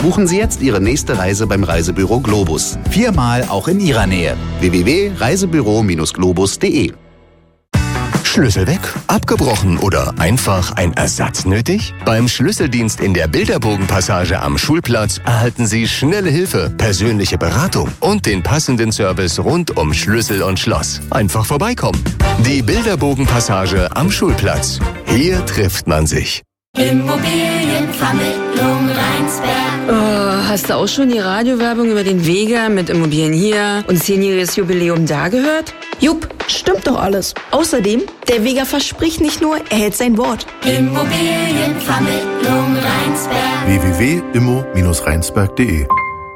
Buchen Sie jetzt Ihre nächste Reise beim Reisebüro Globus. 4-mal auch in Ihrer Nähe. www.reisebüro-globus.de. Schlüssel weg, abgebrochen oder einfach ein Ersatz nötig? Beim Schlüsseldienst in der Bilderbogenpassage am Schulplatz erhalten Sie schnelle Hilfe, persönliche Beratung und den passenden Service rund um Schlüssel und Schloss. Einfach vorbeikommen. Die Bilderbogenpassage am Schulplatz. Hier trifft man sich. Immobilienvermittlung Rheinsberg. Oh, hast du auch schon die Radiowerbung über den Vega mit Immobilien hier und 10-jähriges Jubiläum da gehört? Jupp, stimmt doch alles. Außerdem, der Vega verspricht nicht nur, er hält sein Wort. Immobilienvermittlung Rheinsberg. www.immo-rheinsberg.de.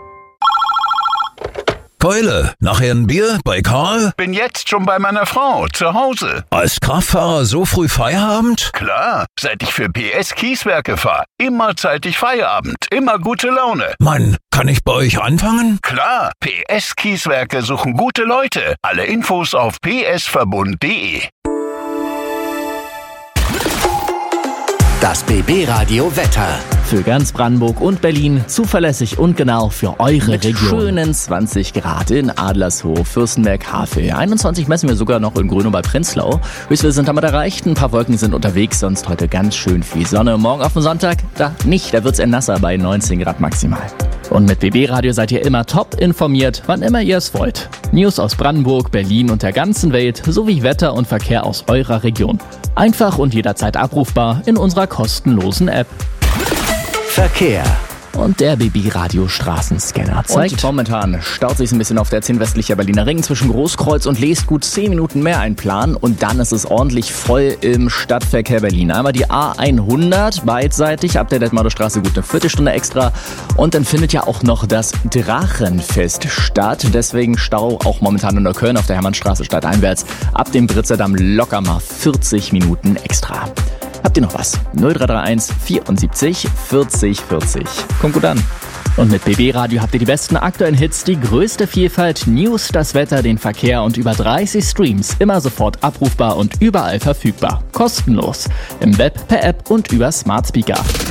Keule, nachher ein Bier bei Karl? Bin jetzt schon bei meiner Frau, zu Hause. Als Kraftfahrer so früh Feierabend? Klar, seit ich für PS Kieswerke fahre. Immer zeitig Feierabend, immer gute Laune. Mann, kann ich bei euch anfangen? Klar, PS Kieswerke suchen gute Leute. Alle Infos auf psverbund.de. Das BB-Radio Wetter. Für ganz Brandenburg und Berlin zuverlässig und genau für eure Region. Schönen 20 Grad in Adlershof, Fürstenberg, Havel. 21 messen wir sogar noch in Grünau bei Prenzlau. Höchstwerte sind damit erreicht, ein paar Wolken sind unterwegs, sonst heute ganz schön viel Sonne. Morgen auf den Sonntag, da wird's eher nasser bei 19 Grad maximal. Und mit BB Radio seid ihr immer top informiert, wann immer ihr es wollt. News aus Brandenburg, Berlin und der ganzen Welt sowie Wetter und Verkehr aus eurer Region. Einfach und jederzeit abrufbar in unserer kostenlosen App. Verkehr. Und der BB-Radio Straßenscanner zeigt. Und momentan staut sich ein bisschen auf der 10 westlicher Berliner Ring zwischen Großkreuz und Leest gut 10 Minuten mehr einplanen. Und dann ist es ordentlich voll im Stadtverkehr Berlin. Einmal die A100 beidseitig ab der Detmolder-Straße gut eine Viertelstunde extra. Und dann findet ja auch noch das Drachenfest statt. Deswegen Stau auch momentan in Neukölln auf der Hermannstraße stadteinwärts. Ab dem Britzerdamm locker mal 40 Minuten extra. Habt ihr noch was? 0331 74 40 40. Kommt gut an. Und mit BB Radio habt ihr die besten aktuellen Hits, die größte Vielfalt, News, das Wetter, den Verkehr und über 30 Streams. Immer sofort abrufbar und überall verfügbar. Kostenlos. Im Web, per App und über Smart Speaker.